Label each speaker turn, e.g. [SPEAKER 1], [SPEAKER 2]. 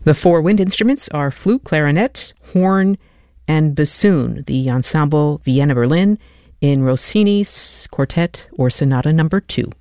[SPEAKER 1] The four wind instruments are flute, clarinet, horn, and bassoon, the Ensemble Vienna Berlin in Rossini's Quartet or Sonata No. 2.